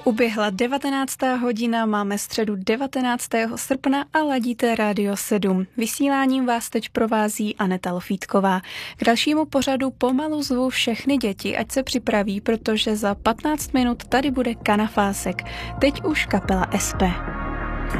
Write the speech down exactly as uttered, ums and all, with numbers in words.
Uběhla devatenáctá hodina, máme středu devatenáctého srpna a ladíte Rádio sedm. Vysíláním vás teď provází Aneta Lofítková. K dalšímu pořadu pomalu zvu všechny děti, ať se připraví, protože za patnáct minut tady bude Kanafásek. Teď už kapela S P.